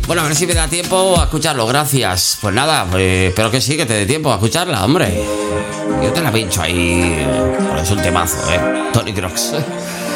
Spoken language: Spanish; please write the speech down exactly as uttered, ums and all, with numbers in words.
Bueno, a ver si me da tiempo a escucharlo, gracias. Pues nada, eh, espero que sí, que te dé tiempo a escucharla, hombre. Yo te la pincho ahí. Bueno, es un temazo, ¿eh? Tony Crocs.